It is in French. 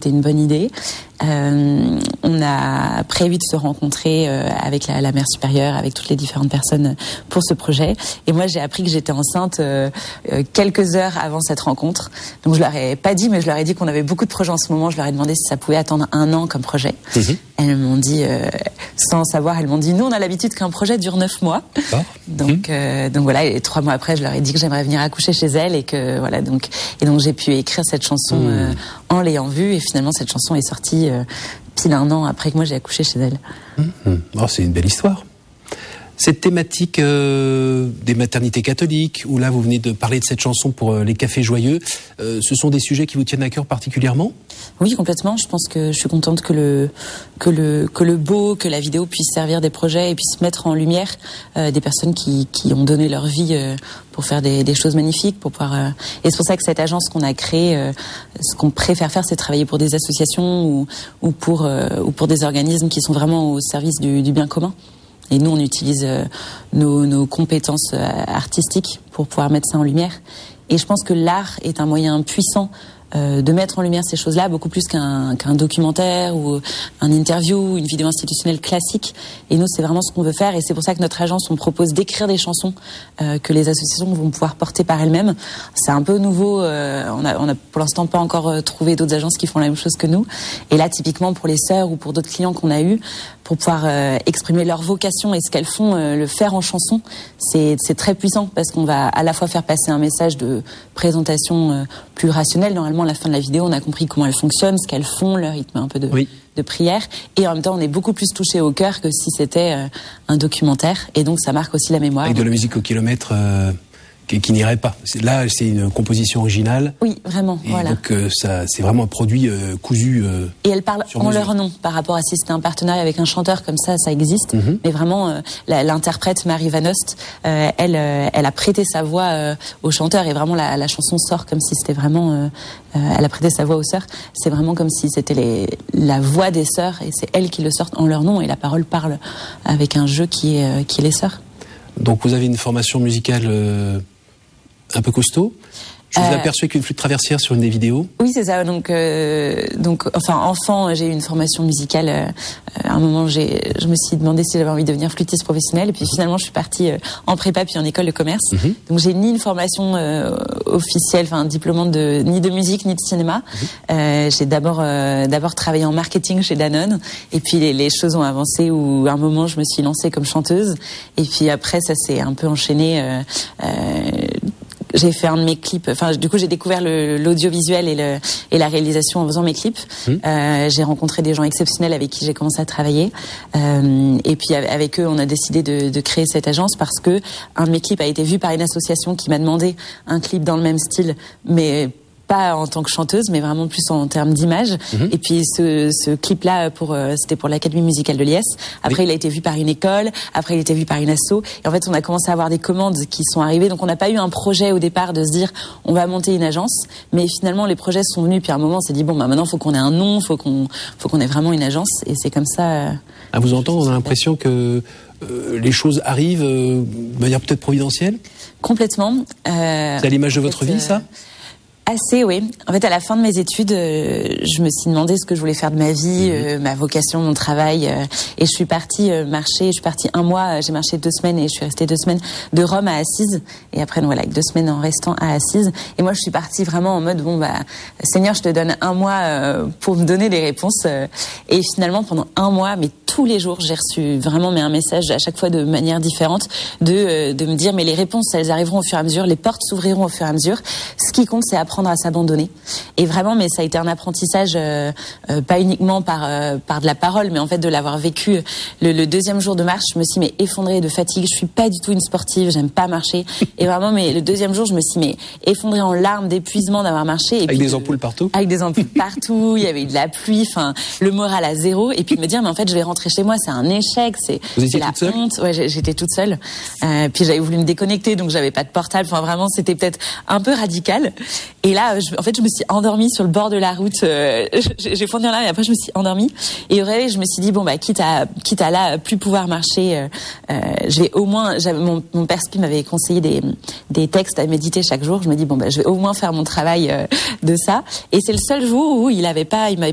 c'était une bonne idée. On a prévu de se rencontrer avec la mère supérieure, avec toutes les différentes personnes pour ce projet. Et moi, j'ai appris que j'étais enceinte quelques heures avant cette rencontre. Donc, je leur ai pas dit, mais je leur ai dit qu'on avait beaucoup de projets en ce moment. Je leur ai demandé si ça pouvait attendre 1 an comme projet. Elles m'ont dit, sans savoir, elles m'ont dit, nous, on a l'habitude qu'un projet dure 9 mois. Donc voilà. Et 3 mois après, je leur ai dit que j'aimerais venir accoucher chez elles et que voilà. Donc j'ai pu écrire cette chanson en l'ayant vue. Et finalement, cette chanson est sortie pile 1 an après que moi j'ai accouché chez elle. Oh, c'est une belle histoire. Cette thématique des maternités catholiques, où là vous venez de parler de cette chanson pour les cafés joyeux, ce sont des sujets qui vous tiennent à cœur particulièrement ? Oui, complètement. Je pense que je suis contente que le beau, que la vidéo puisse servir des projets et puisse mettre en lumière des personnes qui ont donné leur vie pour faire des choses magnifiques, pour pouvoir. Et c'est pour ça que cette agence qu'on a créée, ce qu'on préfère faire, c'est travailler pour des associations ou pour des organismes qui sont vraiment au service du bien commun. Et nous, on utilise nos compétences artistiques pour pouvoir mettre ça en lumière. Et je pense que l'art est un moyen puissant de mettre en lumière ces choses-là, beaucoup plus qu'un documentaire ou un interview ou une vidéo institutionnelle classique. Et nous, c'est vraiment ce qu'on veut faire. Et c'est pour ça que notre agence, on propose d'écrire des chansons que les associations vont pouvoir porter par elles-mêmes. C'est un peu nouveau. On a pour l'instant pas encore trouvé d'autres agences qui font la même chose que nous. Et là, typiquement, pour les sœurs ou pour d'autres clients qu'on a eus, pour pouvoir exprimer leur vocation et ce qu'elles font, le faire en chanson, c'est très puissant parce qu'on va à la fois faire passer un message de présentation plus rationnel. Normalement, à la fin de la vidéo, on a compris comment elles fonctionnent, ce qu'elles font, leur rythme un peu de prière. Et en même temps, on est beaucoup plus touché au cœur que si c'était un documentaire. Et donc, ça marque aussi la mémoire. Avec de la musique au kilomètre qui n'irait pas. Là, c'est une composition originale. Oui, vraiment. Et voilà. donc, c'est vraiment un produit cousu. Et elles parlent en leur nom par rapport à si c'était un partenariat avec un chanteur comme ça existe. Mais vraiment, l'interprète Marie Van Ost, elle a prêté sa voix au chanteur et vraiment la chanson sort comme si c'était vraiment. Elle a prêté sa voix aux sœurs. C'est vraiment comme si c'était la voix des sœurs et c'est elles qui le sortent en leur nom et la parole parle avec un jeu qui est les sœurs. Donc, vous avez une formation musicale un peu costaud. Je vous ai aperçu avec une flûte traversière sur une des vidéos. Oui, c'est ça. Donc, enfin, enfant, j'ai eu une formation musicale. À un moment, je me suis demandé si j'avais envie de devenir flûtiste professionnelle. Et puis finalement, je suis partie en prépa puis en école de commerce. Donc, j'ai ni une formation officielle, enfin, diplômante ni de musique ni de cinéma. J'ai d'abord travaillé en marketing chez Danone. Et puis les choses ont avancé où à un moment, je me suis lancée comme chanteuse. Et puis après, ça s'est un peu enchaîné. J'ai fait un de mes clips. Enfin, du coup, j'ai découvert l'audiovisuel et la réalisation en faisant mes clips. J'ai rencontré des gens exceptionnels avec qui j'ai commencé à travailler. Et puis avec eux, on a décidé de créer cette agence parce que un de mes clips a été vu par une association qui m'a demandé un clip dans le même style, mais pas en tant que chanteuse, mais vraiment plus en termes d'image. Et puis ce clip-là, c'était pour l'Académie musicale de Liesse. Après, il a été vu par une école. Après, il a été vu par une asso. Et en fait, on a commencé à avoir des commandes qui sont arrivées. Donc, on n'a pas eu un projet au départ de se dire, on va monter une agence. Mais finalement, les projets sont venus. Puis à un moment, on s'est dit, bon, bah maintenant, faut qu'on ait un nom, faut qu'on ait vraiment une agence. Et c'est comme ça. À vous entendre, on a l'impression que les choses arrivent de manière peut-être providentielle. Complètement. C'est à l'image de votre vie, ça? Assez, oui. En fait, à la fin de mes études, je me suis demandé ce que je voulais faire de ma vie, ma vocation, mon travail. Et je suis partie marcher. Je suis partie 1 mois. J'ai marché 2 semaines et je suis restée 2 semaines de Rome à Assise. Et après, donc, voilà, avec 2 semaines en restant à Assise. Et moi, je suis partie vraiment en mode, bon, bah, Seigneur, je te donne 1 mois pour me donner des réponses. Et finalement, pendant 1 mois, mais tous les jours, j'ai reçu vraiment un message à chaque fois de manière différente de me dire, mais les réponses, elles arriveront au fur et à mesure. Les portes s'ouvriront au fur et à mesure. Ce qui compte, c'est apprendre à s'abandonner. Et vraiment, mais ça a été un apprentissage pas uniquement par de la parole, mais en fait de l'avoir vécu. Le 2e jour de marche, je me suis effondrée de fatigue. Je suis pas du tout une sportive, j'aime pas marcher. Et vraiment, mais le 2e jour, je me suis effondrée en larmes d'épuisement d'avoir marché. Et avec puis, des ampoules partout. Avec des ampoules partout. Il y avait eu de la pluie. Enfin, le moral à 0. Et puis de me dire, mais en fait, je vais rentrer chez moi, c'est un échec, c'est la honte. Ouais, j'étais toute seule. Puis j'avais voulu me déconnecter, donc j'avais pas de portable. Enfin, vraiment, c'était peut-être un peu radical. Et là, en fait, je me suis endormie sur le bord de la route. J'ai fondu en larmes et après, je me suis endormie. Et au réveil, je me suis dit, bon, bah, quitte à là, plus pouvoir marcher, je vais au moins, mon père Spi m'avait conseillé des textes à méditer chaque jour. Je me dis, bon, bah, je vais au moins faire mon travail de ça. Et c'est le seul jour où il m'avait pas